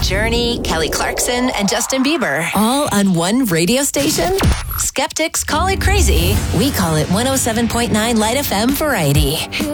Journey, Kelly Clarkson, and Justin Bieber. All on one radio station? Skeptics call it crazy. We call it 107.9 Light FM Variety.